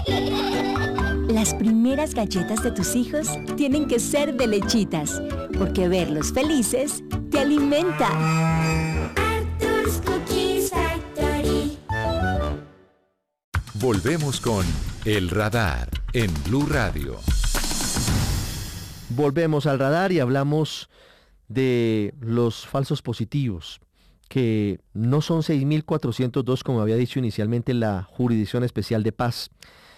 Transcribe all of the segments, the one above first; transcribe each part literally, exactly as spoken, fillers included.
Las primeras galletas de tus hijos tienen que ser de Lechitas, porque verlos felices te alimenta. Arthur's Cookies Factory. Volvemos con El Radar en Blue Radio. Volvemos al radar y hablamos de los falsos positivos, que no son seis mil cuatrocientos dos como había dicho inicialmente la Jurisdicción Especial de Paz.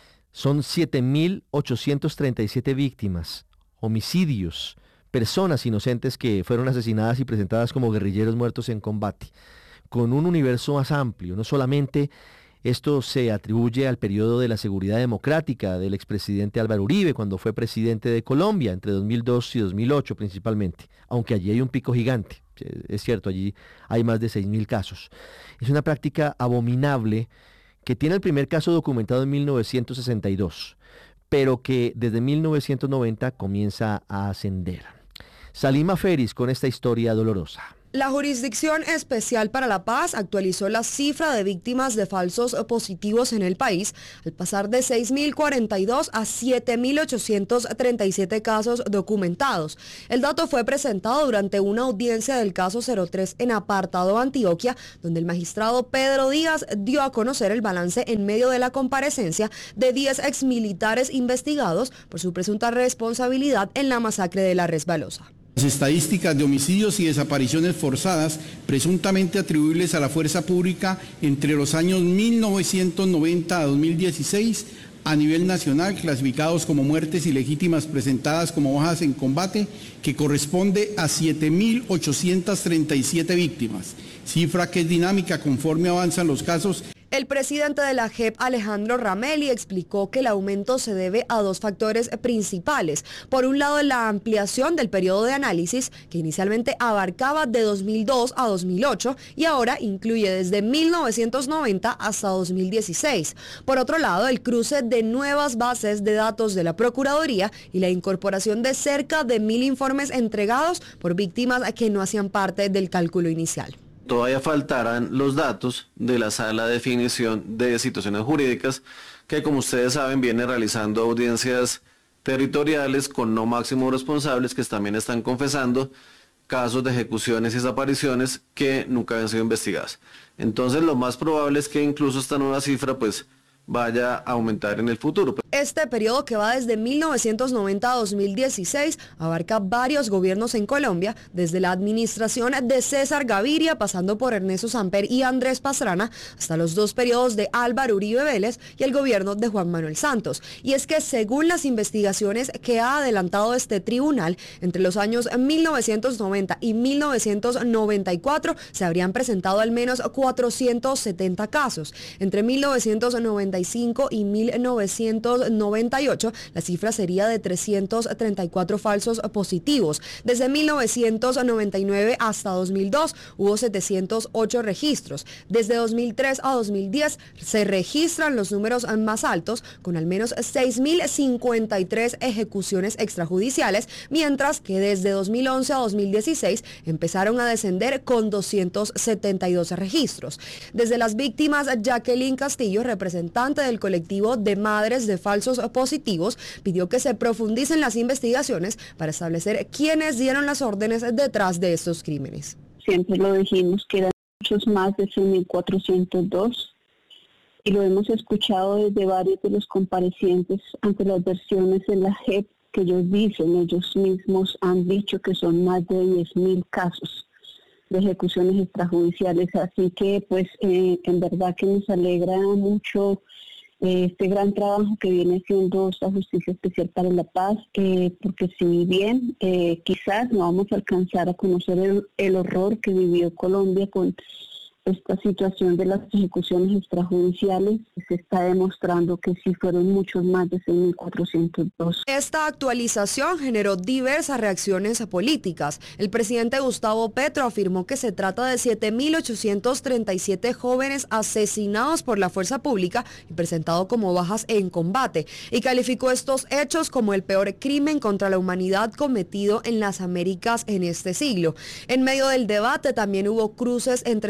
Son siete mil ochocientos treinta y siete víctimas, homicidios, personas inocentes que fueron asesinadas y presentadas como guerrilleros muertos en combate, con un universo más amplio. No solamente esto se atribuye al periodo de la seguridad democrática del expresidente Álvaro Uribe, cuando fue presidente de Colombia, entre dos mil dos y dos mil ocho principalmente, aunque allí hay un pico gigante. Es cierto, allí hay más de seis mil casos. Es una práctica abominable que tiene el primer caso documentado en mil novecientos sesenta y dos, pero que desde mil novecientos noventa comienza a ascender. Salima Feris con esta historia dolorosa. La Jurisdicción Especial para la Paz actualizó la cifra de víctimas de falsos positivos en el país, al pasar de seis mil cuarenta y dos a siete mil ochocientos treinta y siete casos documentados. El dato fue presentado durante una audiencia del caso cero tres en Apartado, Antioquia, donde el magistrado Pedro Díaz dio a conocer el balance en medio de la comparecencia de diez exmilitares investigados por su presunta responsabilidad en la masacre de La Resbalosa. Las estadísticas de homicidios y desapariciones forzadas presuntamente atribuibles a la fuerza pública entre los años mil novecientos noventa a dos mil dieciséis a nivel nacional, clasificados como muertes ilegítimas presentadas como bajas en combate, que corresponde a siete mil ochocientos treinta y siete víctimas, cifra que es dinámica conforme avanzan los casos. El presidente de la J E P, Alejandro Ramelli, explicó que el aumento se debe a dos factores principales. Por un lado, la ampliación del periodo de análisis, que inicialmente abarcaba de dos mil dos a dos mil ocho y ahora incluye desde mil novecientos noventa hasta dos mil dieciséis. Por otro lado, el cruce de nuevas bases de datos de la Procuraduría y la incorporación de cerca de mil informes entregados por víctimas que no hacían parte del cálculo inicial. Todavía faltarán los datos de la Sala de Definición de Situaciones Jurídicas, que como ustedes saben viene realizando audiencias territoriales con no máximos responsables que también están confesando casos de ejecuciones y desapariciones que nunca habían sido investigadas. Entonces lo más probable es que incluso esta nueva cifra pues vaya a aumentar en el futuro. Este periodo, que va desde mil novecientos noventa a dos mil dieciséis, abarca varios gobiernos en Colombia, desde la administración de César Gaviria, pasando por Ernesto Samper y Andrés Pastrana, hasta los dos periodos de Álvaro Uribe Vélez y el gobierno de Juan Manuel Santos. Y es que según las investigaciones que ha adelantado este tribunal, entre los años mil novecientos noventa y mil novecientos noventa y cuatro se habrían presentado al menos cuatrocientos setenta casos. Entre mil novecientos noventa y cinco y mil novecientos noventa y ocho, la cifra sería de trescientos treinta y cuatro falsos positivos. Desde mil novecientos noventa y nueve hasta dos mil dos hubo setecientos ocho registros. Desde dos mil tres a dos mil diez se registran los números más altos, con al menos seis mil cincuenta y tres ejecuciones extrajudiciales, mientras que desde dos mil once a dos mil dieciséis empezaron a descender con doscientos setenta y dos registros. Desde las víctimas, Jacqueline Castillo, representante del colectivo de madres de falsos positivos, pidió que se profundicen las investigaciones para establecer quiénes dieron las órdenes detrás de estos crímenes. Siempre lo dijimos que eran muchos más de seis mil cuatrocientos dos y lo hemos escuchado desde varios de los comparecientes ante las versiones de la J E P que ellos dicen, ellos mismos han dicho que son más de diez mil casos de ejecuciones extrajudiciales, así que pues eh, en verdad que nos alegra mucho eh, este gran trabajo que viene haciendo esta Justicia Especial para la Paz, eh, porque si bien eh, quizás no vamos a alcanzar a conocer el, el horror que vivió Colombia con esta situación de las ejecuciones extrajudiciales, se está demostrando que sí fueron muchos más de seis mil cuatrocientos dos. Esta actualización generó diversas reacciones políticas. El presidente Gustavo Petro afirmó que se trata de siete mil ochocientos treinta y siete jóvenes asesinados por la fuerza pública y presentados como bajas en combate, y calificó estos hechos como el peor crimen contra la humanidad cometido en las Américas en este siglo. En medio del debate también hubo cruces entre sectores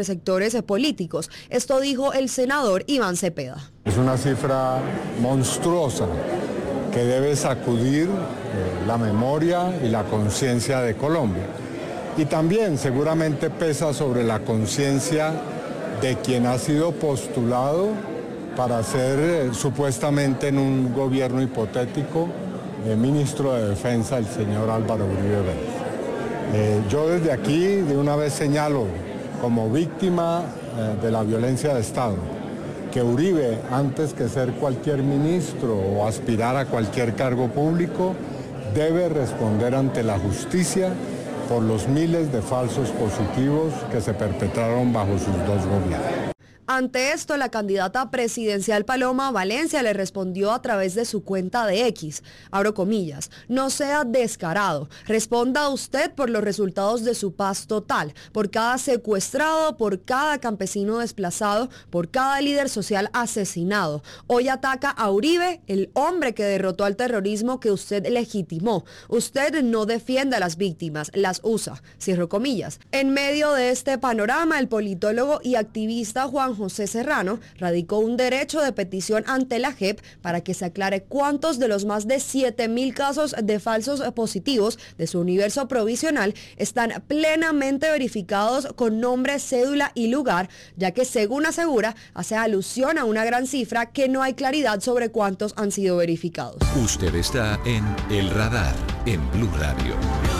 actores políticos. Esto dijo el senador Iván Cepeda. Es una cifra monstruosa que debe sacudir eh, la memoria y la conciencia de Colombia. Y también seguramente pesa sobre la conciencia de quien ha sido postulado para ser eh, supuestamente en un gobierno hipotético eh, ministro de Defensa, el señor Álvaro Uribe Vélez. Eh, yo desde aquí de una vez señalo como víctima eh, de la violencia de Estado que Uribe, antes que ser cualquier ministro o aspirar a cualquier cargo público, debe responder ante la justicia por los miles de falsos positivos que se perpetraron bajo sus dos gobiernos. Ante esto, la candidata presidencial Paloma Valencia le respondió a través de su cuenta de X, abro comillas, no sea descarado, responda usted por los resultados de su paz total, por cada secuestrado, por cada campesino desplazado, por cada líder social asesinado. Hoy ataca a Uribe, el hombre que derrotó al terrorismo que usted legitimó. Usted no defiende a las víctimas, las usa, cierro comillas. En medio de este panorama, el politólogo y activista Juan José Serrano radicó un derecho de petición ante la J E P para que se aclare cuántos de los más de siete mil casos de falsos positivos de su universo provisional están plenamente verificados con nombre, cédula y lugar, ya que según asegura, hace alusión a una gran cifra que no hay claridad sobre cuántos han sido verificados. Usted está en El Radar, en Blue Radio.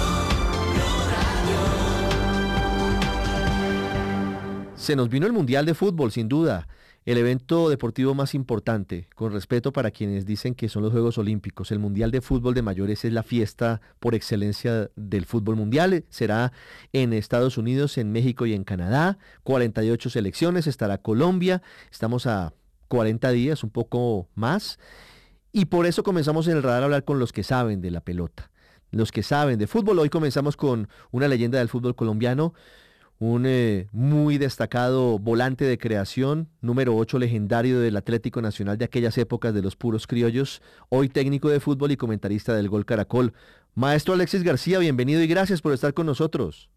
Se nos vino el Mundial de Fútbol, sin duda, el evento deportivo más importante, con respeto para quienes dicen que son los Juegos Olímpicos. El Mundial de Fútbol de mayores es la fiesta por excelencia del fútbol mundial. Será en Estados Unidos, en México y en Canadá. cuarenta y ocho selecciones, estará Colombia. Estamos a cuarenta días, un poco más. Y por eso comenzamos en El Radar a hablar con los que saben de la pelota, los que saben de fútbol. Hoy comenzamos con una leyenda del fútbol colombiano, un eh, muy destacado volante de creación, número ocho legendario del Atlético Nacional de aquellas épocas de los puros criollos, hoy técnico de fútbol y comentarista del Gol Caracol. Maestro Alexis García, bienvenido y gracias por estar con nosotros.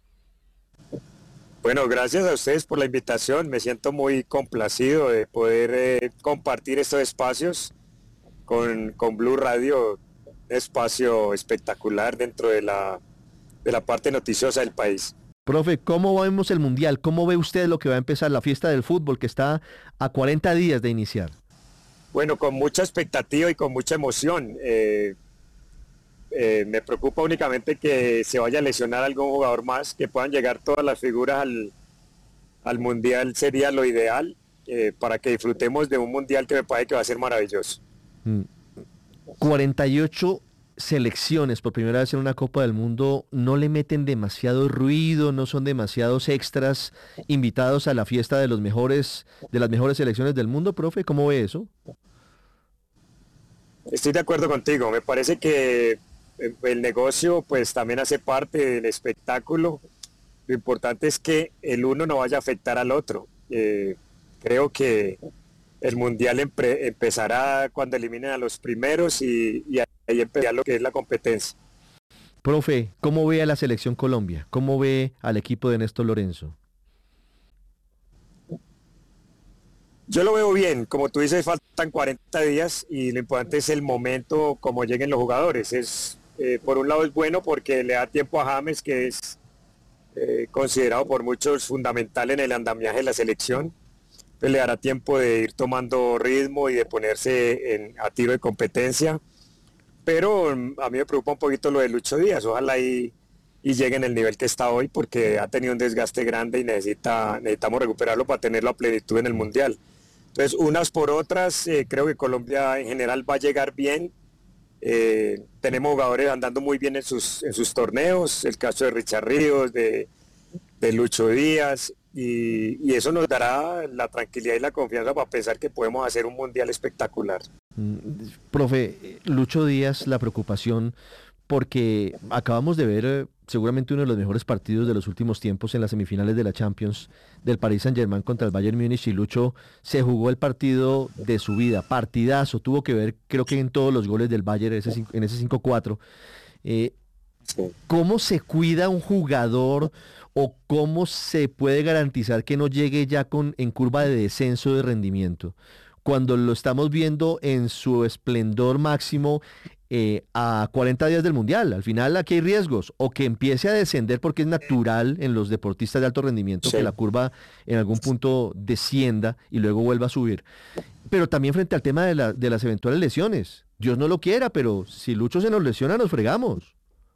Bueno, gracias a ustedes por la invitación. Me siento muy complacido de poder eh, compartir estos espacios con, con Blue Radio, un espacio espectacular dentro de la, de la parte noticiosa del país. Profe, ¿cómo vemos el Mundial? ¿Cómo ve usted lo que va a empezar, la fiesta del fútbol que está a cuarenta días de iniciar? Bueno, con mucha expectativa y con mucha emoción. Eh, eh, me preocupa únicamente que se vaya a lesionar algún jugador más, que puedan llegar todas las figuras al, al Mundial sería lo ideal, eh, para que disfrutemos de un Mundial que me parece que va a ser maravilloso. Mm. cuarenta y ocho selecciones por primera vez en una Copa del Mundo, no le meten demasiado ruido, no son demasiados extras invitados a la fiesta de los mejores, de las mejores selecciones del mundo, profe, ¿cómo ve eso? Estoy de acuerdo contigo, me parece que el negocio pues también hace parte del espectáculo. Lo importante es que el uno no vaya a afectar al otro. Eh, creo que el Mundial empre- empezará cuando eliminen a los primeros y, y ahí empezará lo que es la competencia. Profe, ¿cómo ve a la selección Colombia? ¿Cómo ve al equipo de Néstor Lorenzo? Yo lo veo bien, como tú dices, faltan cuarenta días y lo importante es el momento como lleguen los jugadores. Es, eh, por un lado es bueno porque le da tiempo a James, que es eh, considerado por muchos fundamental en el andamiaje de la selección. Pues le dará tiempo de ir tomando ritmo y de ponerse en, a tiro de competencia. Pero a mí me preocupa un poquito lo de Lucho Díaz. Ojalá y, y llegue en el nivel que está hoy porque ha tenido un desgaste grande y necesita, necesitamos recuperarlo para tenerlo a plenitud en el Mundial. Entonces, unas por otras, eh, creo que Colombia en general va a llegar bien. Eh, tenemos jugadores andando muy bien en sus, en sus torneos, el caso de Richard Ríos, de, de Lucho Díaz. Y, y eso nos dará la tranquilidad y la confianza para pensar que podemos hacer un mundial espectacular. Mm, profe, Lucho Díaz, la preocupación, porque acabamos de ver eh, seguramente uno de los mejores partidos de los últimos tiempos en las semifinales de la Champions del Paris Saint-Germain contra el Bayern Múnich, y Lucho se jugó el partido de su vida, partidazo, tuvo que ver creo que en todos los goles del Bayern ese, en ese cinco cuatro. Eh, Sí. ¿Cómo se cuida un jugador o cómo se puede garantizar que no llegue ya con, en curva de descenso de rendimiento? Cuando lo estamos viendo en su esplendor máximo eh, a cuarenta días del Mundial. Al final aquí hay riesgos, o que empiece a descender porque es natural en los deportistas de alto rendimiento Sí. que la curva en algún punto descienda y luego vuelva a subir. Pero también frente al tema de, la- de las eventuales lesiones. Dios no lo quiera, pero si Lucho se nos lesiona, nos fregamos.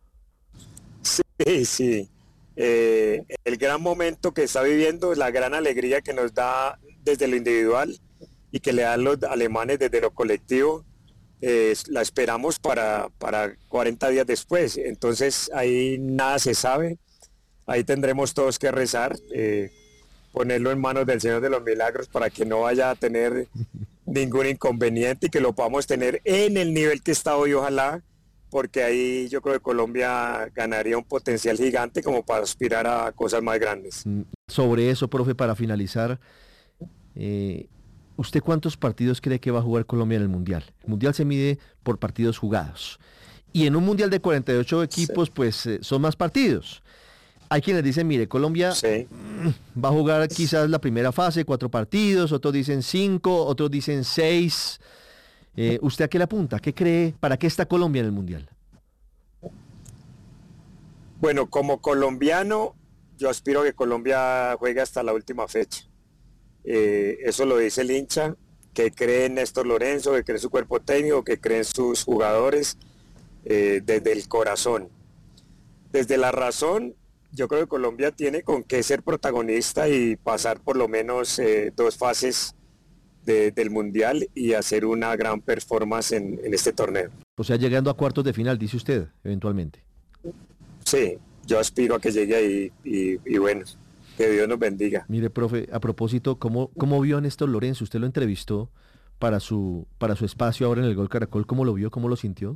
Sí, sí. Eh, el gran momento que está viviendo, la gran alegría que nos da desde lo individual y que le dan los alemanes desde lo colectivo, eh, la esperamos para, para cuarenta días después. Entonces ahí nada se sabe, ahí tendremos todos que rezar, eh, ponerlo en manos del Señor de los Milagros para que no vaya a tener ningún inconveniente y que lo podamos tener en el nivel que está hoy, ojalá, porque ahí yo creo que Colombia ganaría un potencial gigante como para aspirar a cosas más grandes. Mm, Sobre eso, profe, para finalizar, eh, ¿usted cuántos partidos cree que va a jugar Colombia en el Mundial? El Mundial se mide por partidos jugados. Y en un Mundial de cuarenta y ocho equipos, sí. pues eh, son más partidos. Hay quienes dicen, mire, Colombia sí. va a jugar quizás la primera fase, cuatro partidos, otros dicen cinco, otros dicen seis. Eh, ¿Usted a qué le apunta? ¿Qué cree? ¿Para qué está Colombia en el Mundial? Bueno, como colombiano, yo aspiro a que Colombia juegue hasta la última fecha. Eh, eso lo dice el hincha, que cree en Néstor Lorenzo, que cree en su cuerpo técnico, que cree en sus jugadores, eh, desde el corazón. Desde la razón, yo creo que Colombia tiene con qué ser protagonista y pasar por lo menos eh, dos fases de, del Mundial y hacer una gran performance en, en este torneo. O sea, llegando a cuartos de final, dice usted, eventualmente. Sí, yo aspiro a que llegue ahí y, y bueno, que Dios nos bendiga. Mire, profe, a propósito, ¿cómo, cómo vio a Néstor Lorenzo? Usted lo entrevistó para su, para su espacio ahora en el Gol Caracol. ¿Cómo lo vio? ¿Cómo lo sintió?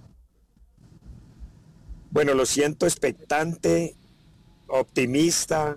Bueno, lo siento expectante, optimista,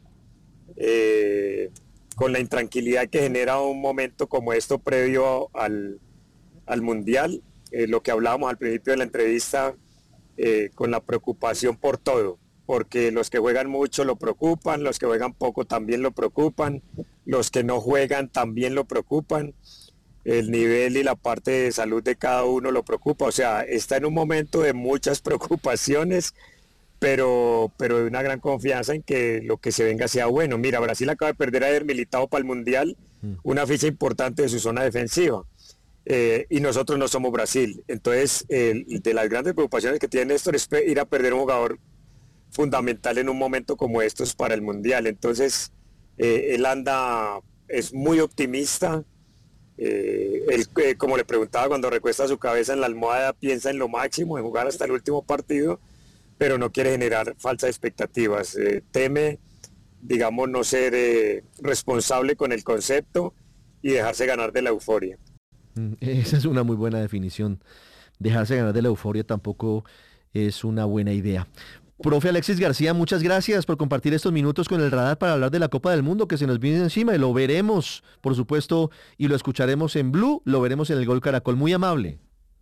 eh, con la intranquilidad que genera un momento como esto previo al, al Mundial, eh, lo que hablábamos al principio de la entrevista, eh, con la preocupación por todo, porque los que juegan mucho lo preocupan, los que juegan poco también lo preocupan, los que no juegan también lo preocupan, el nivel y la parte de salud de cada uno lo preocupa, o sea, está en un momento de muchas preocupaciones, pero, pero de una gran confianza en que lo que se venga sea bueno. Mira, Brasil acaba de perder a Eder Militao para el Mundial, una ficha importante de su zona defensiva, eh, y nosotros no somos Brasil. Entonces, eh, de las grandes preocupaciones que tiene Néstor es ir a perder un jugador fundamental en un momento como estos para el Mundial. Entonces, eh, él anda, es muy optimista. Eh, él, eh, como le preguntaba, cuando recuesta su cabeza en la almohada, piensa en lo máximo, en jugar hasta el último partido, pero no quiere generar falsas expectativas. Eh, teme, digamos, no ser eh, responsable con el concepto y dejarse ganar de la euforia. Esa es una muy buena definición. Dejarse ganar de la euforia tampoco es una buena idea. Profe Alexis García, muchas gracias por compartir estos minutos con el Radar para hablar de la Copa del Mundo que se nos viene encima y lo veremos, por supuesto, y lo escucharemos en Blue, lo veremos en el Gol Caracol. Muy amable.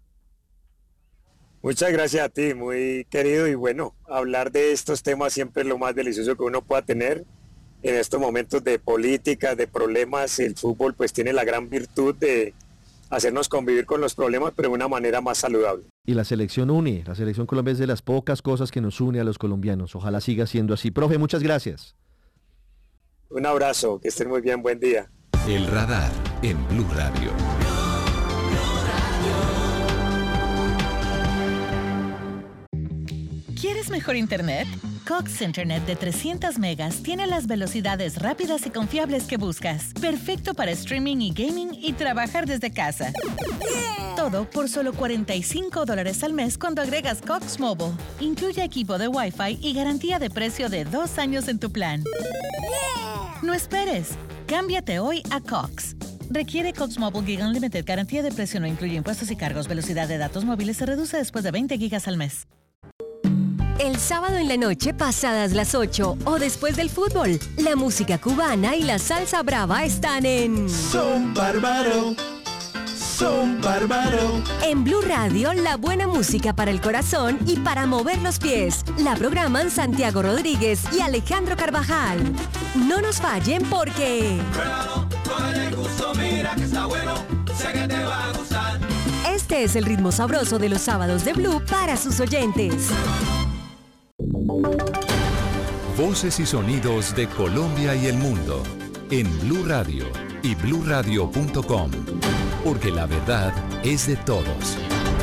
Muchas gracias a ti, muy querido, y bueno, hablar de estos temas siempre es lo más delicioso que uno pueda tener en estos momentos de política, de problemas. El fútbol pues tiene la gran virtud de hacernos convivir con los problemas, pero de una manera más saludable. Y la selección une, la selección Colombia es de las pocas cosas que nos une a los colombianos. Ojalá siga siendo así. Profe, muchas gracias. Un abrazo, que estén muy bien, buen día. El Radar en Blue Radio. ¿Quieres mejor internet? Cox Internet de trescientos megas tiene las velocidades rápidas y confiables que buscas. Perfecto para streaming y gaming y trabajar desde casa. Yeah. Todo por solo cuarenta y cinco dólares al mes cuando agregas Cox Mobile. Incluye equipo de Wi-Fi y garantía de precio de dos años en tu plan. Yeah. No esperes. Cámbiate hoy a Cox. Requiere Cox Mobile Gig Unlimited. Garantía de precio no incluye impuestos y cargos. Velocidad de datos móviles se reduce después de veinte gigas al mes. El sábado en la noche, pasadas las ocho o después del fútbol, la música cubana y la salsa brava están en Son Bárbaro, son bárbaros. En Blue Radio, la buena música para el corazón y para mover los pies. La programan Santiago Rodríguez y Alejandro Carvajal. No nos fallen porque... Pruébalo, cógele el gusto, mira que está bueno, sé que te va a gustar. Este es el ritmo sabroso de los sábados de Blue para sus oyentes. Voces y sonidos de Colombia y el mundo en Blue Radio y blue radio punto com, porque la verdad es de todos.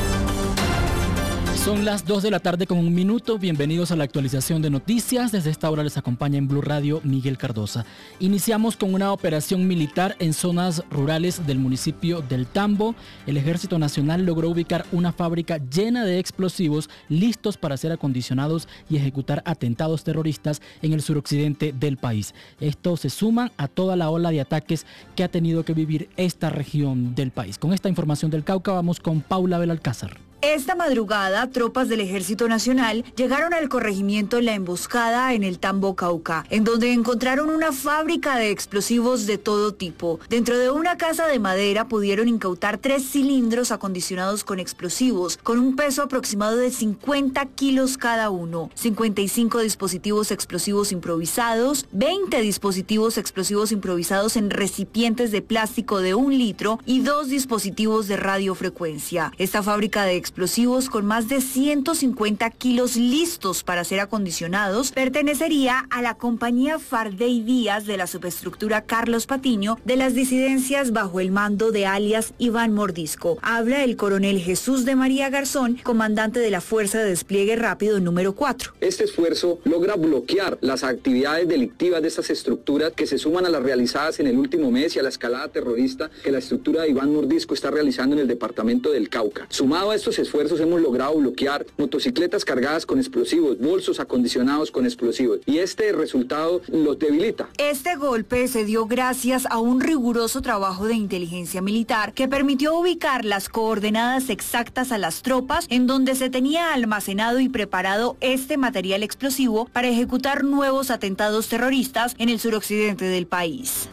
Son las dos de la tarde con un minuto. Bienvenidos a la actualización de noticias. Desde esta hora les acompaña en Blue Radio Miguel Cardosa. Iniciamos con una operación militar en zonas rurales del municipio del Tambo. El Ejército Nacional logró ubicar una fábrica llena de explosivos listos para ser acondicionados y ejecutar atentados terroristas en el suroccidente del país. Esto se suma a toda la ola de ataques que ha tenido que vivir esta región del país. Con esta información del Cauca vamos con Paula Belalcázar. Esta madrugada, tropas del Ejército Nacional llegaron al corregimiento La Emboscada en el Tambo, Cauca, en donde encontraron una fábrica de explosivos de todo tipo. Dentro de una casa de madera pudieron incautar tres cilindros acondicionados con explosivos, con un peso aproximado de cincuenta kilos cada uno, cincuenta y cinco dispositivos explosivos improvisados, veinte dispositivos explosivos improvisados en recipientes de plástico de un litro y dos dispositivos de radiofrecuencia. Esta fábrica de explosivos explosivos con más de ciento cincuenta kilos listos para ser acondicionados, pertenecería a la compañía Fardey Díaz de la subestructura Carlos Patiño de las disidencias bajo el mando de alias Iván Mordisco. Habla el coronel Jesús de María Garzón, comandante de la Fuerza de Despliegue Rápido número cuatro. Este esfuerzo logra bloquear las actividades delictivas de estas estructuras que se suman a las realizadas en el último mes y a la escalada terrorista que la estructura de Iván Mordisco está realizando en el departamento del Cauca. Sumado a estos esfuerzos hemos logrado bloquear motocicletas cargadas con explosivos, bolsos acondicionados con explosivos, y este resultado los debilita. Este golpe se dio gracias a un riguroso trabajo de inteligencia militar que permitió ubicar las coordenadas exactas a las tropas en donde se tenía almacenado y preparado este material explosivo para ejecutar nuevos atentados terroristas en el suroccidente del país.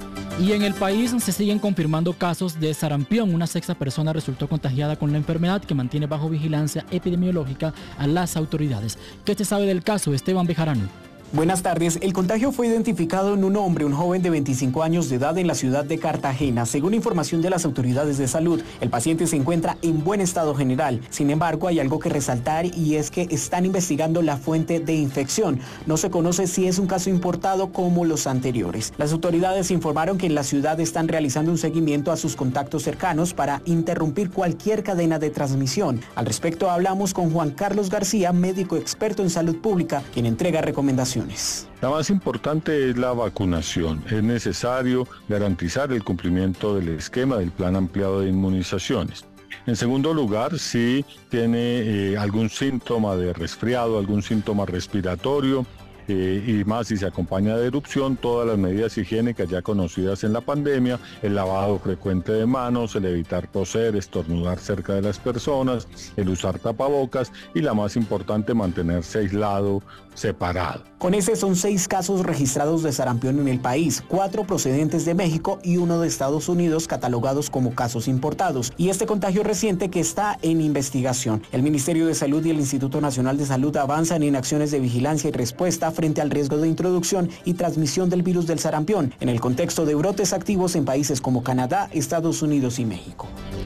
Y en el país se siguen confirmando casos de sarampión. Una sexta persona resultó contagiada con la enfermedad que mantiene bajo vigilancia epidemiológica a las autoridades. ¿Qué se sabe del caso? Esteban Bejarano. Buenas tardes. El contagio fue identificado en un hombre, un joven de veinticinco años de edad en la ciudad de Cartagena. Según información de las autoridades de salud, el paciente se encuentra en buen estado general. Sin embargo, hay algo que resaltar y es que están investigando la fuente de infección. No se conoce si es un caso importado como los anteriores. Las autoridades informaron que en la ciudad están realizando un seguimiento a sus contactos cercanos para interrumpir cualquier cadena de transmisión. Al respecto hablamos con Juan Carlos García, médico experto en salud pública, quien entrega recomendaciones. La más importante es la vacunación. Es necesario garantizar el cumplimiento del esquema del plan ampliado de inmunizaciones. En segundo lugar, si tiene eh, algún síntoma de resfriado, algún síntoma respiratorio, Eh, y más si se acompaña de erupción, todas las medidas higiénicas ya conocidas en la pandemia, el lavado frecuente de manos, el evitar toser, estornudar cerca de las personas, el usar tapabocas y la más importante, mantenerse aislado, separado. Con ese son seis casos registrados de sarampión en el país, cuatro procedentes de México y uno de Estados Unidos catalogados como casos importados. Y este contagio reciente que está en investigación. El Ministerio de Salud y el Instituto Nacional de Salud avanzan en acciones de vigilancia y respuesta frente al riesgo de introducción y transmisión del virus del sarampión, en el contexto de brotes activos en países como Canadá, Estados Unidos y México.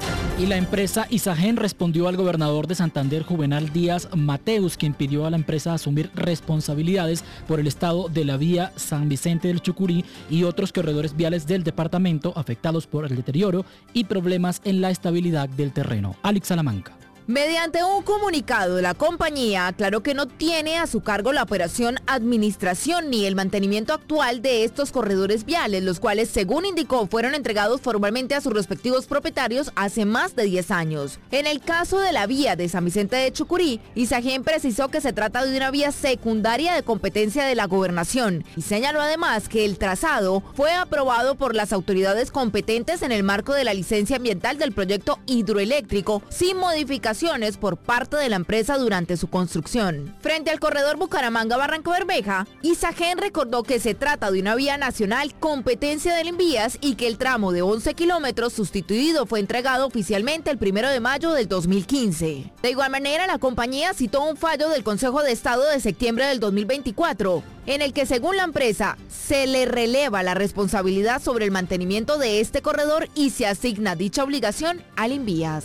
Y la empresa Isagen respondió al gobernador de Santander, Juvenal Díaz Mateus, quien pidió a la empresa asumir responsabilidades por el estado de la vía San Vicente del Chucurí y otros corredores viales del departamento afectados por el deterioro y problemas en la estabilidad del terreno. Alex Salamanca. Mediante un comunicado, la compañía aclaró que no tiene a su cargo la operación, administración ni el mantenimiento actual de estos corredores viales, los cuales, según indicó, fueron entregados formalmente a sus respectivos propietarios hace más de diez años. En el caso de la vía de San Vicente de Chucurí, Isagen precisó que se trata de una vía secundaria de competencia de la gobernación y señaló además que el trazado fue aprobado por las autoridades competentes en el marco de la licencia ambiental del proyecto hidroeléctrico sin modificación actuaciones por parte de la empresa durante su construcción. Frente al corredor Bucaramanga-Barranca Bermeja, Isagen recordó que se trata de una vía nacional competencia del Invías y que el tramo de once kilómetros sustituido fue entregado oficialmente el primero de mayo del dos mil quince. De igual manera, la compañía citó un fallo del Consejo de Estado de septiembre del dos mil veinticuatro, en el que según la empresa se le releva la responsabilidad sobre el mantenimiento de este corredor y se asigna dicha obligación al Invías.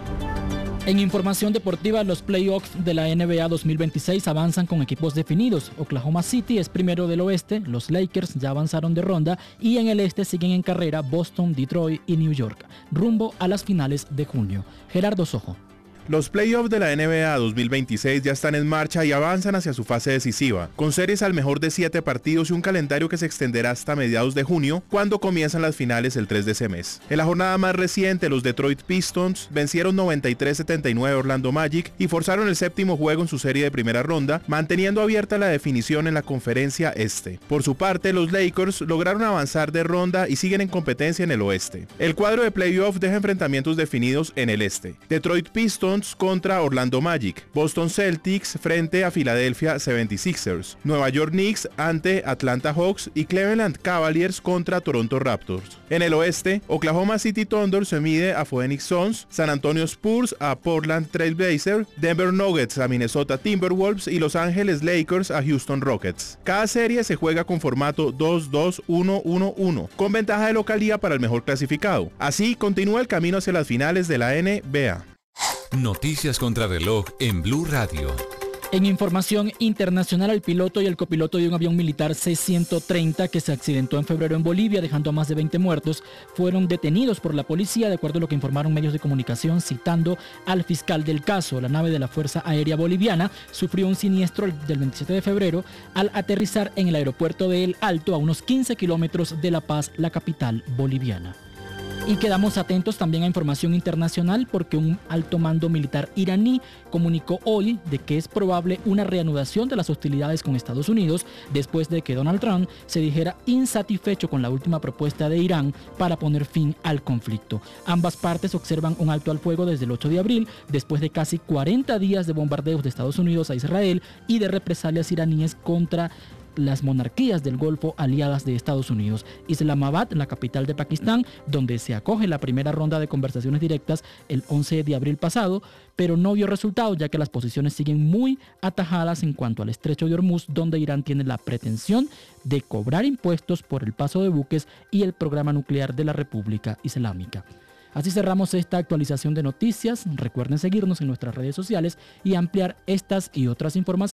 En información deportiva, los playoffs de la N B A dos mil veintiséis avanzan con equipos definidos. Oklahoma City es primero del oeste, los Lakers ya avanzaron de ronda y en el este siguen en carrera Boston, Detroit y New York, rumbo a las finales de junio. Gerardo Sojo. Los playoffs de la N B A dos mil veintiséis ya están en marcha y avanzan hacia su fase decisiva, con series al mejor de siete partidos y un calendario que se extenderá hasta mediados de junio, cuando comienzan las finales el tres de ese mes. En la jornada más reciente, los Detroit Pistons vencieron noventa y tres setenta y nueve a Orlando Magic y forzaron el séptimo juego en su serie de primera ronda, manteniendo abierta la definición en la conferencia este. Por su parte, los Lakers lograron avanzar de ronda y siguen en competencia en el oeste. El cuadro de playoff deja enfrentamientos definidos en el este. Detroit Pistons contra Orlando Magic, Boston Celtics frente a Philadelphia setenta y seis ers, Nueva York Knicks ante Atlanta Hawks y Cleveland Cavaliers contra Toronto Raptors. En el oeste, Oklahoma City Thunder se mide a Phoenix Suns, San Antonio Spurs a Portland Trail Blazers, Denver Nuggets a Minnesota Timberwolves y Los Ángeles Lakers a Houston Rockets. Cada serie se juega con formato dos dos uno uno uno, con ventaja de localía para el mejor clasificado. Así continúa el camino hacia las finales de la N B A. Noticias contra reloj en Blue Radio. En información internacional, el piloto y el copiloto de un avión militar C ciento treinta que se accidentó en febrero en Bolivia, dejando a más de veinte muertos, fueron detenidos por la policía, de acuerdo a lo que informaron medios de comunicación, citando al fiscal del caso. La nave de la Fuerza Aérea Boliviana sufrió un siniestro del veintisiete de febrero al aterrizar en el aeropuerto de El Alto, a unos quince kilómetros de La Paz, la capital boliviana. Y quedamos atentos también a información internacional porque un alto mando militar iraní comunicó hoy de que es probable una reanudación de las hostilidades con Estados Unidos después de que Donald Trump se dijera insatisfecho con la última propuesta de Irán para poner fin al conflicto. Ambas partes observan un alto al fuego desde el ocho de abril, después de casi cuarenta días de bombardeos de Estados Unidos a Israel y de represalias iraníes contra las monarquías del Golfo aliadas de Estados Unidos. Islamabad, la capital de Pakistán, donde se acoge la primera ronda de conversaciones directas el once de abril pasado, pero no vio resultados ya que las posiciones siguen muy atajadas en cuanto al estrecho de Hormuz, donde Irán tiene la pretensión de cobrar impuestos por el paso de buques y el programa nuclear de la República Islámica. Así cerramos esta actualización de noticias. Recuerden seguirnos en nuestras redes sociales y ampliar estas y otras informaciones.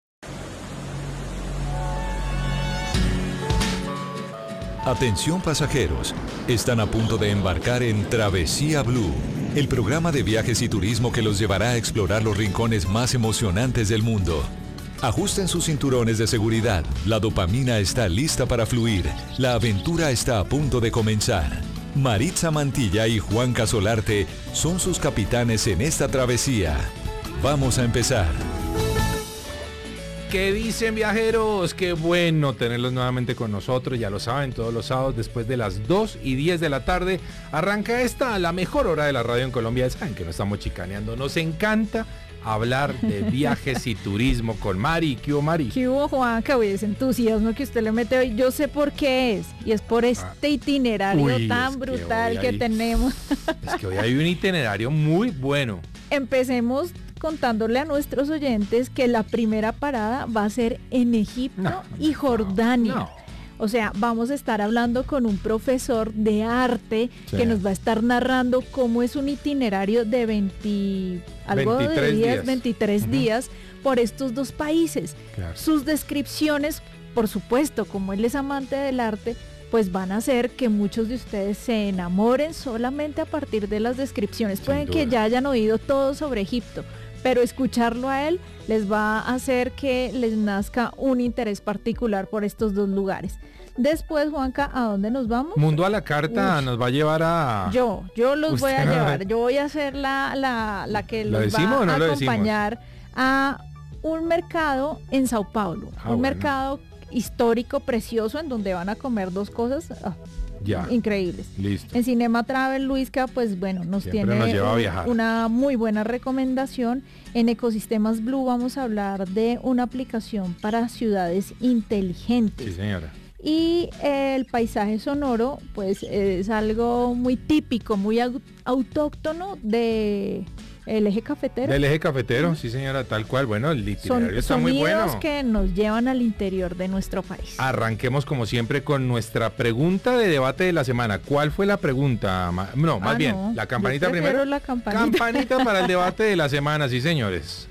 Atención pasajeros, están a punto de embarcar en Travesía Blue, el programa de viajes y turismo que los llevará a explorar los rincones más emocionantes del mundo. Ajusten sus cinturones de seguridad, la dopamina está lista para fluir, la aventura está a punto de comenzar. Maritza Mantilla y Juan Casolarte son sus capitanes en esta travesía. Vamos a empezar. ¿Qué dicen, viajeros? Qué bueno tenerlos nuevamente con nosotros, ya lo saben, todos los sábados después de las dos y diez de la tarde arranca esta, la mejor hora de la radio en Colombia. Saben que no estamos chicaneando, nos encanta hablar de viajes y turismo con Mari. ¿Qué hubo, Mari? ¿Qué hubo, Juanca? Uy, ese entusiasmo que usted le mete hoy, yo sé por qué es, y es por este itinerario Uy, tan es que brutal hoy que hay- tenemos. Es que hoy hay un itinerario muy bueno. Empecemos contándole a nuestros oyentes que la primera parada va a ser en Egipto No, y Jordania. no. O sea, vamos a estar hablando con un profesor de arte Sí. que nos va a estar narrando cómo es un itinerario de veinte, algo de veintitrés días, días. veintitrés Ujú. días por estos dos países. Claro. Sus descripciones, por supuesto, como él es amante del arte, pues van a hacer que muchos de ustedes se enamoren solamente a partir de las descripciones. Pueden que duda. ya hayan oído todo sobre Egipto, pero escucharlo a él les va a hacer que les nazca un interés particular por estos dos lugares. Después, Juanca, ¿a dónde nos vamos? Mundo a la carta Uy. nos va a llevar a... Yo, yo los voy a Usted- llevar. Yo voy a ser la, la, la que ¿Lo los decimos va o no a lo decimos? acompañar a un mercado en Sao Paulo. Ah, un bueno. mercado histórico precioso en donde van a comer dos cosas. Ah, Ya. increíbles. Listo. En Cinema Travel, Luisca, pues bueno, nos Siempre tiene nos lleva a un- viajar. una muy buena recomendación. En Ecosistemas Blue vamos a hablar de una aplicación para ciudades inteligentes. Sí, señora. Y el paisaje sonoro, pues es algo muy típico, muy au- autóctono de el eje cafetero. Del eje cafetero, sí señora, tal cual. Bueno, el itinerario Son está muy sonidos bueno. que nos llevan al interior de nuestro país. Arranquemos como siempre con nuestra pregunta de debate de la semana. ¿Cuál fue la pregunta? Ma- No, más Ah, bien, no, la yo campanita prefiero primero. la campanita. Campanita para el debate de la semana, sí señores.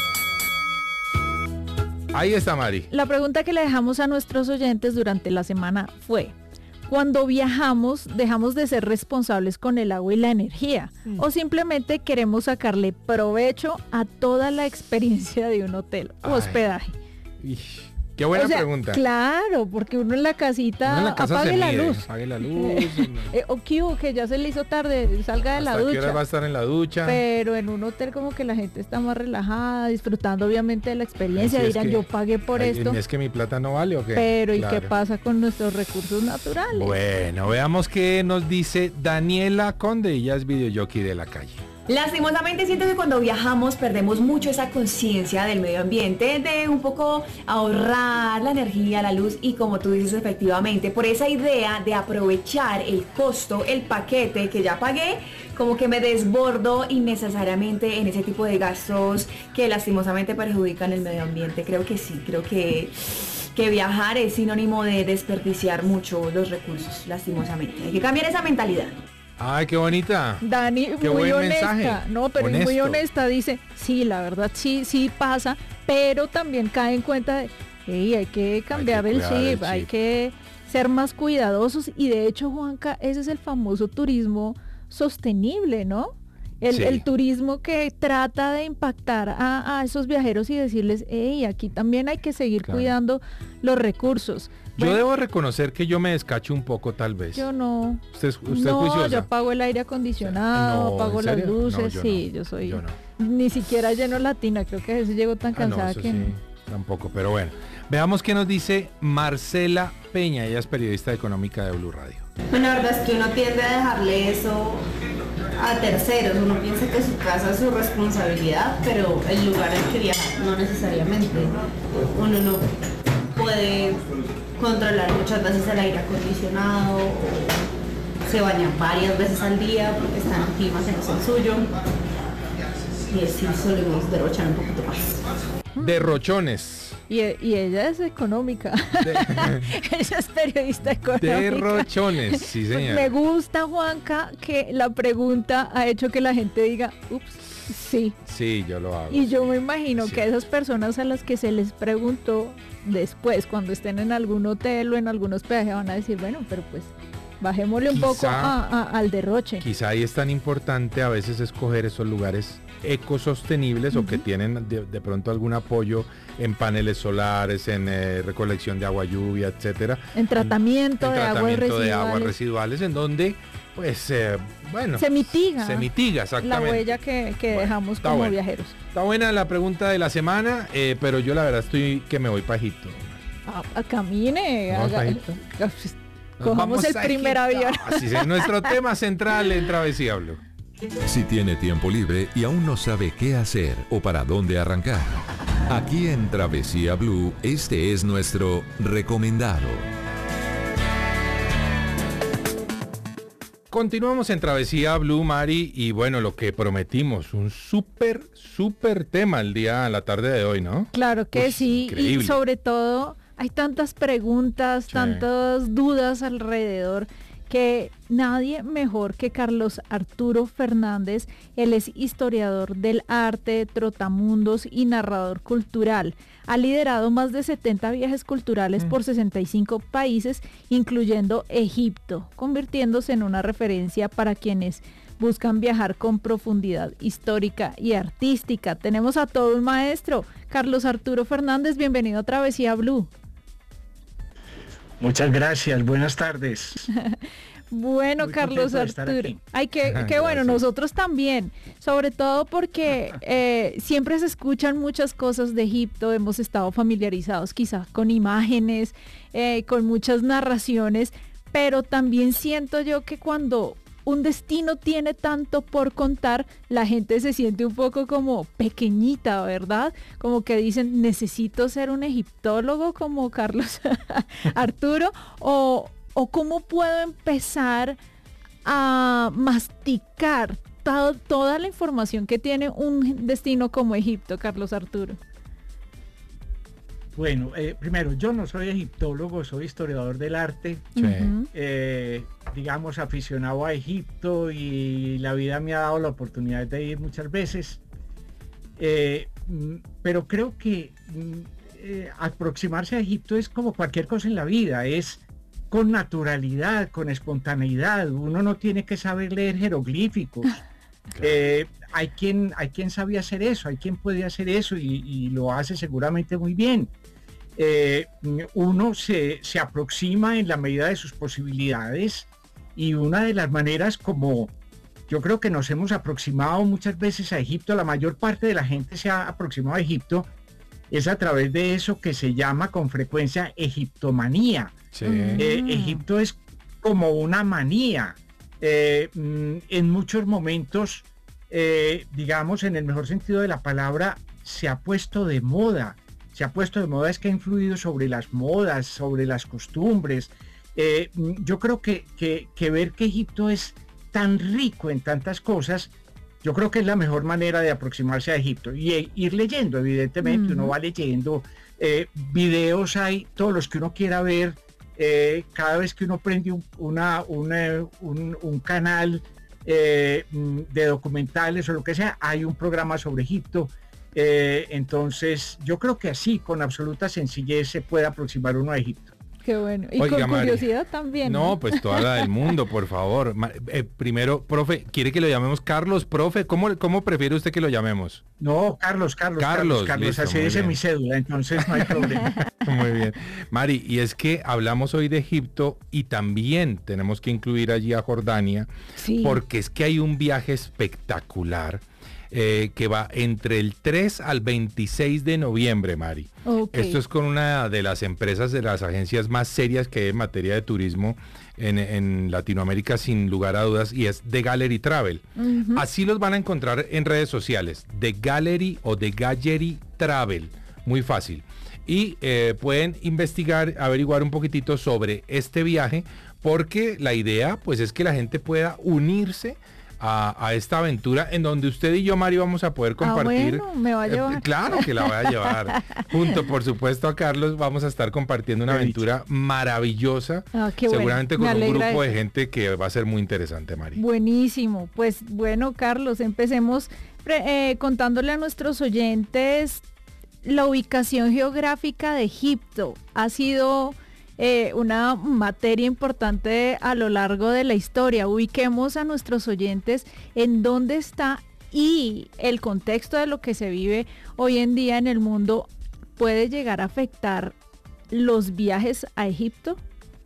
Ahí está Mari. La pregunta que le dejamos a nuestros oyentes durante la semana fue: cuando viajamos, ¿dejamos de ser responsables con el agua y la energía? Mm. ¿O simplemente queremos sacarle provecho a toda la experiencia de un hotel o Ay. hospedaje? Ish, qué buena O sea, pregunta. Claro, porque uno en la casita, Uno en la casa apague se la mide, luz. apague la luz. Eh, o que hubo, que ya se le hizo tarde, salga de la ¿Hasta qué hora ducha. va a estar en la ducha? Pero en un hotel como que la gente está más relajada, disfrutando obviamente de la experiencia. Ay, sí, es Dirán, que- yo pagué por Ay, esto. ¿Es que mi plata no vale o qué? Pero ¿y Claro. qué pasa con nuestros recursos naturales? Bueno, veamos qué nos dice Daniela Conde, ella es videojockey de la calle. Lastimosamente siento que cuando viajamos perdemos mucho esa conciencia del medio ambiente, de un poco ahorrar la energía, la luz y como tú dices efectivamente, por esa idea de aprovechar el costo, el paquete que ya pagué, como que me desbordo innecesariamente en ese tipo de gastos que lastimosamente perjudican el medio ambiente. Creo que sí, creo que, que viajar es sinónimo de desperdiciar mucho los recursos, lastimosamente. Hay que cambiar esa mentalidad. Ay, qué bonita. Dani, Qué muy buen honesta, mensaje. no, pero es muy Honesto. honesta, dice, sí, la verdad sí, sí pasa, pero también cae en cuenta de, hey, hay que cambiar el, cuidar el chip, hay chip. que ser más cuidadosos y de hecho, Juanca, ese es el famoso turismo sostenible, ¿no? El, Sí. el turismo que trata de impactar a, a esos viajeros y decirles, hey, aquí también hay que seguir Claro. cuidando los recursos. Yo Bueno, debo reconocer que yo me descacho un poco tal vez. yo no. Usted, es- usted es no, juiciosa. yo apago el aire acondicionado, No, apago ¿en las serio? luces, No, yo sí, no, yo soy yo no. ni siquiera lleno latina, creo que a veces llego tan Ah, no, cansada eso que sí, no. tampoco, pero bueno. Veamos qué nos dice Marcela Peña, ella es periodista económica de Blue Radio. Bueno, la verdad es que uno tiende a dejarle eso a terceros. Uno piensa que su casa es su responsabilidad, pero el lugar al que viaja no necesariamente. Uno no puede controlar muchas veces el aire acondicionado o se baña varias veces al día porque está en climas que no son suyo. Y así solemos derrochar un poquito más. Derrochones. Y, y ella es económica. ella es periodista económica. Derrochones, sí señor. Me gusta, Juanca, que la pregunta ha hecho que la gente diga, ups, sí. Sí, yo lo hago. Y yo me imagino Sí. que a esas personas a las que se les preguntó después, cuando estén en algún hotel o en algún hospedaje, van a decir, bueno, pero pues bajémosle un Quizá- poco a- a- al derroche. Quizá ahí es tan importante a veces escoger esos lugares ecosostenibles o que tienen de, de pronto algún apoyo en paneles solares, en eh, recolección de agua lluvia, etcétera. En tratamiento, En de, aguas tratamiento de residuales. aguas residuales, en donde, pues, eh, bueno, Se mitiga. se mitiga la exactamente. huella que, que dejamos está como bueno. viajeros. Está buena la pregunta de la semana, eh, pero yo la verdad estoy que me voy para Egipto. Ah, ah, camine, ¿Vamos haga- a Egipto? pues, Nos cojamos vamos el a primer Egipto. avión. Así es, nuestro tema central en Travesía Blue. Si tiene tiempo libre y aún no sabe qué hacer o para dónde arrancar, aquí en Travesía Blue, este es nuestro recomendado. Continuamos en Travesía Blue, Mari, y bueno, lo que prometimos, un súper, súper tema el día, la tarde de hoy, ¿no? Claro que Uy, sí, increíble. y sobre todo hay tantas preguntas, Sí. tantas dudas alrededor que nadie mejor que Carlos Arturo Fernández. Él es historiador del arte, trotamundos y narrador cultural. Ha liderado más de setenta viajes culturales por sesenta y cinco países, incluyendo Egipto, convirtiéndose en una referencia para quienes buscan viajar con profundidad histórica y artística. Tenemos a todo un maestro, Carlos Arturo Fernández, bienvenido a Travesía Blue. Muchas gracias, buenas tardes. Bueno, Muy Carlos contento de estar Arturo. aquí. Ay, que, que bueno, Gracias. nosotros también, sobre todo porque eh, siempre se escuchan muchas cosas de Egipto, hemos estado familiarizados quizás con imágenes, eh, con muchas narraciones, pero también siento yo que cuando un destino tiene tanto por contar, la gente se siente un poco como pequeñita, ¿verdad? Como que dicen, necesito ser un egiptólogo como Carlos Arturo, o, o cómo puedo empezar a masticar todo, toda la información que tiene un destino como Egipto, Carlos Arturo. Bueno, eh, primero, yo no soy egiptólogo, soy historiador del arte, Sí. eh, digamos aficionado a Egipto, y la vida me ha dado la oportunidad de ir muchas veces, eh, mm, pero creo que mm, eh, aproximarse a Egipto es como cualquier cosa en la vida, es con naturalidad, con espontaneidad. Uno no tiene que saber leer jeroglíficos. Eh, hay quien, hay quien sabe hacer eso, hay quien puede hacer eso y, y lo hace seguramente muy bien. Eh, uno se, se aproxima en la medida de sus posibilidades, y una de las maneras como yo creo que nos hemos aproximado muchas veces a Egipto, la mayor parte de la gente se ha aproximado a Egipto, es a través de eso que se llama con frecuencia egiptomanía. Sí. Eh, Egipto es como una manía. Eh, mm, en muchos momentos, eh, digamos, en el mejor sentido de la palabra, se ha puesto de moda. Se ha puesto de moda es que ha influido sobre las modas, sobre las costumbres. Eh, yo creo que, que, que ver que Egipto es tan rico en tantas cosas, yo creo que es la mejor manera de aproximarse a Egipto. Y e, ir leyendo, evidentemente, uh-huh. uno va leyendo. Eh, videos hay, todos los que uno quiera ver. Eh, cada vez que uno prende un, una, una, un, un canal eh, de documentales o lo que sea, hay un programa sobre Egipto. Eh, entonces yo creo que así, con absoluta sencillez, se puede aproximar uno a Egipto. Qué bueno. Y Oiga, con curiosidad Mari, también. No, ¿no? Pues toda la del mundo, por favor. Eh, primero, profe, ¿quiere que lo llamemos Carlos? Profe, ¿cómo, cómo prefiere usted que lo llamemos? No, Carlos, Carlos, Carlos, Carlos, listo, así dice mi cédula, entonces no hay problema. Muy bien. Mari, y es que hablamos hoy de Egipto y también tenemos que incluir allí a Jordania, sí. porque es que hay un viaje espectacular eh, que va entre el tres al veintiséis de noviembre, Mari. Okay. Esto es con una de las empresas, de las agencias más serias que hay en materia de turismo en, en Latinoamérica, sin lugar a dudas, y es The Gallery Travel. Uh-huh. Así los van a encontrar en redes sociales, The Gallery o The Gallery Travel, muy fácil. Y eh, pueden investigar, averiguar un poquitito sobre este viaje, porque la idea pues es que la gente pueda unirse A, a esta aventura en donde usted y yo, Mari, vamos a poder compartir. Ah, bueno, me va a llevar. Eh, claro que la voy a llevar. Junto, por supuesto, a Carlos, vamos a estar compartiendo una aventura maravillosa. Ah, qué seguramente bueno. con un grupo de gente que va a ser muy interesante, Mari. Buenísimo. Pues bueno, Carlos, empecemos eh, contándole a nuestros oyentes la ubicación geográfica de Egipto. Ha sido Eh, una materia importante a lo largo de la historia. Ubiquemos a nuestros oyentes en dónde está, y el contexto de lo que se vive hoy en día en el mundo puede llegar a afectar los viajes a Egipto.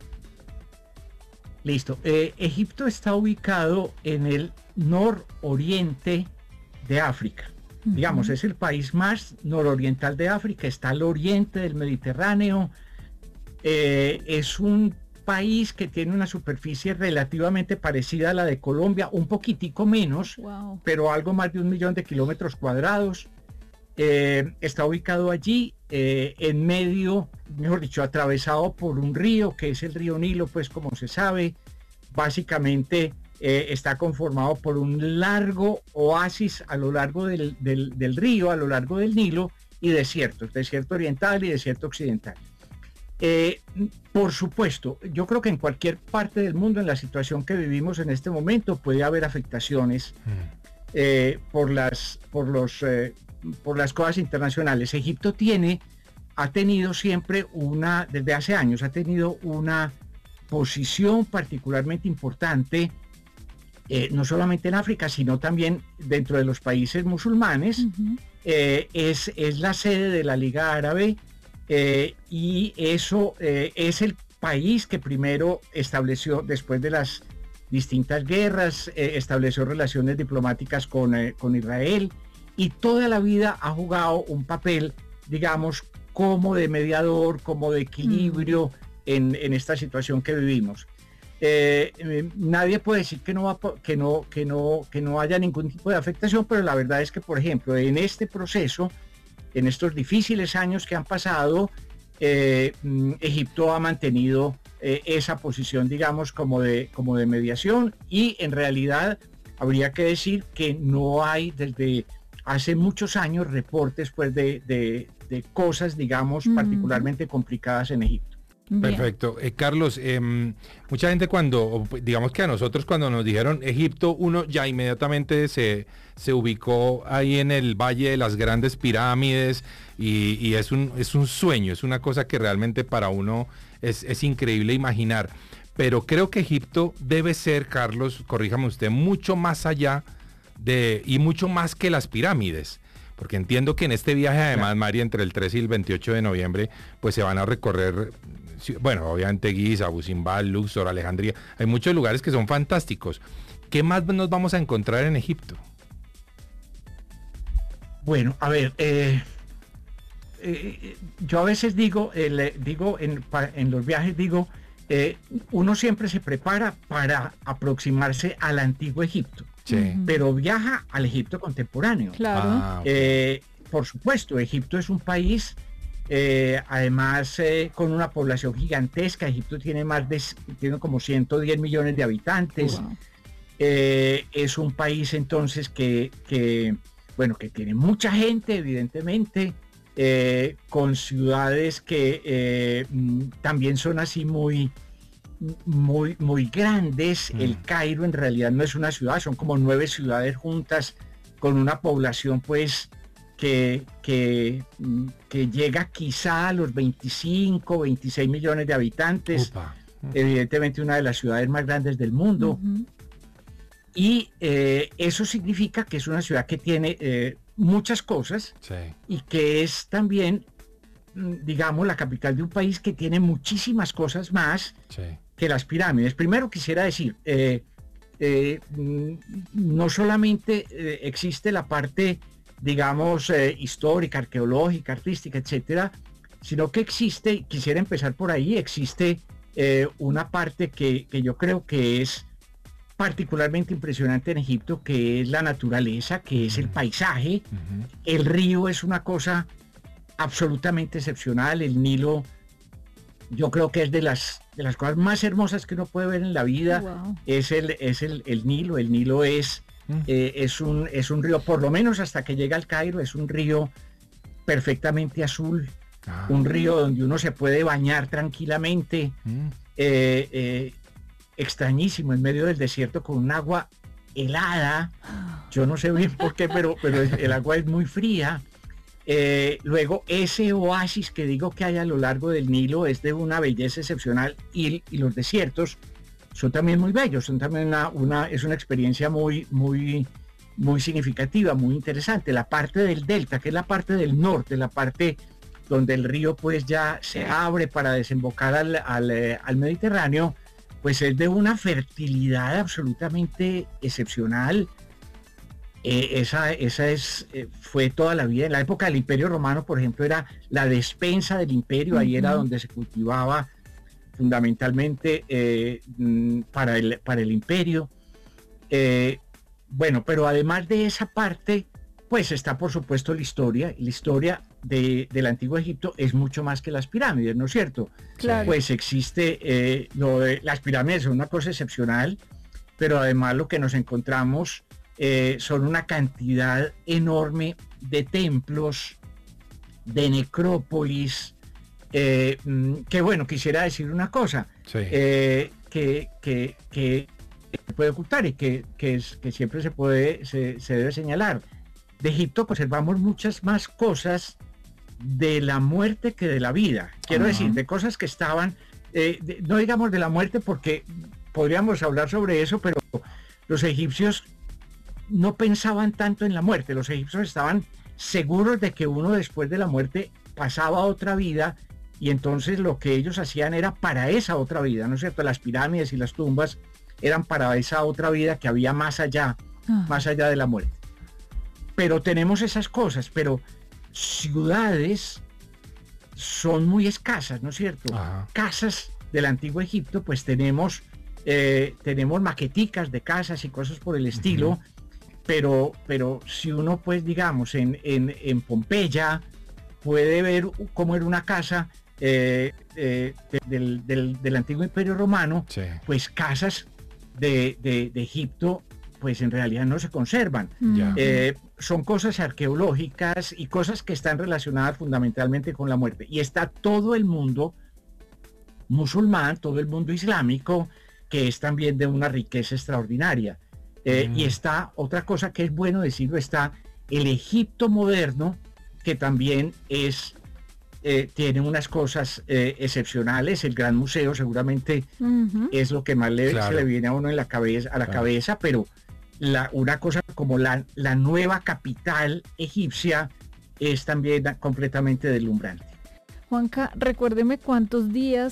Listo. Eh, Egipto está ubicado en el nororiente de África. Uh-huh. Digamos, es el país más nororiental de África, está al oriente del Mediterráneo. Eh, es un país que tiene una superficie relativamente parecida a la de Colombia, un poquitico menos, wow. pero algo más de un millón de kilómetros cuadrados. Eh, está ubicado allí, eh, en medio, mejor dicho, atravesado por un río, que es el río Nilo, pues como se sabe. Básicamente eh, está conformado por un largo oasis a lo largo del, del, del río, a lo largo del Nilo, y desiertos, desierto oriental y desierto occidental. Eh, por supuesto, yo creo que en cualquier parte del mundo, en la situación que vivimos en este momento, puede haber afectaciones eh, por las por los eh, por las cosas internacionales. Egipto tiene, ha tenido siempre una, desde hace años, ha tenido una posición particularmente importante, eh, no solamente en África, sino también dentro de los países musulmanes. Uh-huh. eh, es, es la sede de la Liga Árabe. Eh, y eso eh, es el país que primero estableció, después de las distintas guerras, eh, estableció relaciones diplomáticas con, eh, con Israel, y toda la vida ha jugado un papel, digamos, como de mediador, como de equilibrio mm. en, en esta situación que vivimos. eh, eh, nadie puede decir que no, va, que, no, que, no, que no haya ningún tipo de afectación, pero la verdad es que, por ejemplo, en este proceso, en estos difíciles años que han pasado, eh, Egipto ha mantenido eh, esa posición, digamos, como de, como de mediación, y en realidad habría que decir que no hay desde hace muchos años reportes pues, de, de, de cosas, digamos, mm. particularmente complicadas en Egipto. Perfecto. Eh, Carlos, eh, mucha gente cuando, digamos que a nosotros cuando nos dijeron Egipto, uno ya inmediatamente se, se ubicó ahí en el Valle de las Grandes Pirámides y, y es, un, es un sueño, es una cosa que realmente para uno es, es increíble imaginar. Pero creo que Egipto debe ser, Carlos, corríjame usted, mucho más allá de, y mucho más que las pirámides. Porque entiendo que en este viaje, además, Mari, entre el tres y el veintiocho de noviembre, pues se van a recorrer, bueno, obviamente Giza, Abu Simbel, Luxor, Alejandría. Hay muchos lugares que son fantásticos. ¿Qué más nos vamos a encontrar en Egipto? Bueno, a ver, eh, eh, yo a veces digo, eh, digo en, en los viajes, digo, eh, uno siempre se prepara para aproximarse al antiguo Egipto. Sí. Pero viaja al Egipto contemporáneo. Claro. Ah, okay. eh, por supuesto, Egipto es un país, eh, además, eh, con una población gigantesca. Egipto tiene más de, tiene como ciento diez millones de habitantes. Wow. Eh, es un país entonces que, que, bueno, que tiene mucha gente, evidentemente, eh, con ciudades que eh, también son así muy... muy muy grandes. Mm. El Cairo en realidad no es una ciudad, son como nueve ciudades juntas con una población pues que, que, que llega quizá a los veinticinco, veintiséis millones de habitantes. Upa. Evidentemente una de las ciudades más grandes del mundo. Uh-huh. Y eh, eso significa que es una ciudad que tiene eh, muchas cosas, sí. Y que es también, digamos, la capital de un país que tiene muchísimas cosas más, sí, que las pirámides. Primero quisiera decir, eh, eh, no solamente eh, existe la parte, digamos, eh, histórica, arqueológica, artística, etcétera, sino que existe, quisiera empezar por ahí, existe eh, una parte que, que yo creo que es particularmente impresionante en Egipto, que es la naturaleza, que es el paisaje. Uh-huh. El río es una cosa absolutamente excepcional. El Nilo, yo creo que es de las, de las cosas más hermosas que uno puede ver en la vida. Wow. Es, el, es el, el Nilo. El Nilo es, mm. eh, es, un, es un río, por lo menos hasta que llega al Cairo, es un río perfectamente azul. Ah. Un río donde uno se puede bañar tranquilamente. Mm. Eh, eh, extrañísimo, en medio del desierto, con un agua helada. Yo no sé bien por qué, pero, pero el agua es muy fría. Eh, luego, ese oasis que digo que hay a lo largo del Nilo es de una belleza excepcional, y, y los desiertos son también muy bellos, son también una, una, es una experiencia muy, muy, muy significativa, muy interesante. La parte del delta, que es la parte del norte, la parte donde el río pues ya se abre para desembocar al, al, al Mediterráneo, pues es de una fertilidad absolutamente excepcional. Eh, esa esa es, eh, fue toda la vida. En la época del Imperio Romano, por ejemplo, era la despensa del imperio. Uh-huh. Ahí era donde se cultivaba fundamentalmente eh, para, el, para el imperio. Eh, bueno, pero además de esa parte, pues está por supuesto la historia. La historia de, del antiguo Egipto es mucho más que las pirámides, ¿no es cierto? Claro. Pues existe, eh, lo de, las pirámides son una cosa excepcional, pero además lo que nos encontramos eh, son una cantidad enorme de templos, de necrópolis, eh, que bueno, quisiera decir una cosa, sí. eh, que, que, que se puede ocultar y que, que, es, que siempre se, puede, se, se debe señalar. De Egipto conservamos muchas más cosas de la muerte que de la vida. Quiero uh-huh. decir, de cosas que estaban, eh, de, no digamos de la muerte porque podríamos hablar sobre eso, pero los egipcios no pensaban tanto en la muerte. Los egipcios estaban seguros de que uno después de la muerte pasaba a otra vida, y entonces lo que ellos hacían era para esa otra vida, ¿no es cierto? Las pirámides y las tumbas eran para esa otra vida que había más allá, uh-huh. más allá de la muerte. Pero tenemos esas cosas, pero ciudades son muy escasas, ¿no es cierto? Ajá. Casas del antiguo Egipto, pues tenemos eh, tenemos maqueticas de casas y cosas por el estilo, uh-huh. pero, pero si uno pues digamos en, en, en Pompeya puede ver cómo era una casa eh, eh, de, del, del, del antiguo Imperio Romano, sí. pues casas de, de, de Egipto pues en realidad no se conservan. Yeah. Eh, son cosas arqueológicas y cosas que están relacionadas fundamentalmente con la muerte. Y está todo el mundo musulmán, todo el mundo islámico, que es también de una riqueza extraordinaria. Eh, mm. Y está otra cosa que es bueno decirlo, está el Egipto moderno, que también es eh, tiene unas cosas eh, excepcionales. El Gran Museo seguramente uh-huh. es lo que más le, claro. se le viene a uno en la cabeza, a la claro. cabeza, pero La, una cosa como la, la nueva capital egipcia es también completamente deslumbrante. Juanca, recuérdeme cuántos días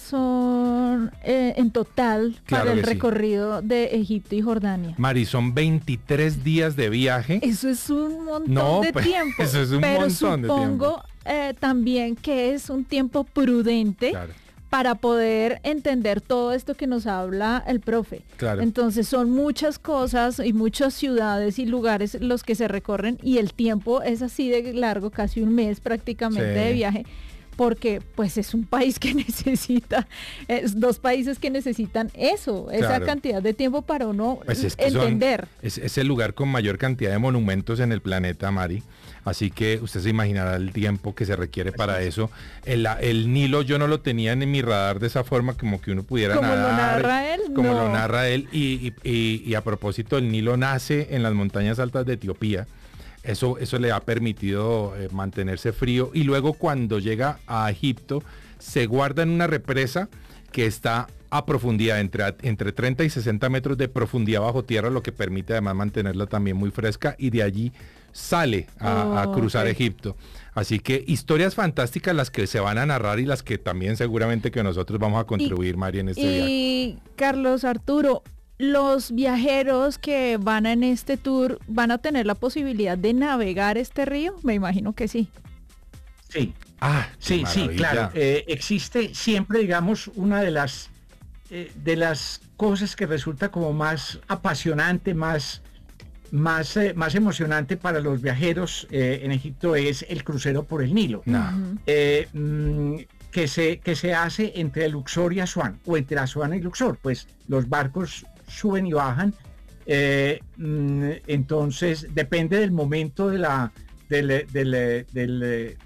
son eh, en total claro para el recorrido sí. de Egipto y Jordania. Mari, son veintitrés días de viaje. Eso es un montón no, de pues, tiempo. Eso es un pero montón de tiempo. Supongo eh, también que es un tiempo prudente. Claro. Para poder entender todo esto que nos habla el profe. Claro. Entonces son muchas cosas y muchas ciudades y lugares los que se recorren y el tiempo es así de largo, casi un mes prácticamente sí. de viaje, porque pues es un país que necesita, es dos países que necesitan eso, esa claro. cantidad de tiempo para uno pues es que entender. Son, es, es el lugar con mayor cantidad de monumentos en el planeta, Mari. Así que usted se imaginará el tiempo que se requiere para eso. El, el Nilo yo no lo tenía en mi radar de esa forma, como que uno pudiera como nadar. Como lo narra él. Como no. lo narra él. Y, y, y, y a propósito, el Nilo nace en las montañas altas de Etiopía. Eso, eso le ha permitido eh, mantenerse frío. Y luego cuando llega a Egipto, se guarda en una represa que está a profundidad, entre, entre treinta y sesenta metros de profundidad bajo tierra, lo que permite además mantenerla también muy fresca, y de allí sale a, oh, a cruzar okay. Egipto. Así que historias fantásticas las que se van a narrar y las que también seguramente que nosotros vamos a contribuir, y, María, en este y, viaje. Y Carlos Arturo, los viajeros que van en este tour van a tener la posibilidad de navegar este río, me imagino que sí. Sí, ah, sí, sí, claro. Eh, existe siempre, digamos, una de las eh, de las cosas que resulta como más apasionante, más más eh, más emocionante para los viajeros eh, en Egipto es el crucero por el Nilo, no. uh-huh. eh, mm, que se que se hace entre Luxor y Asuán, o entre Asuán y Luxor, pues los barcos suben y bajan, eh, mm, entonces depende del momento de la del, del, del,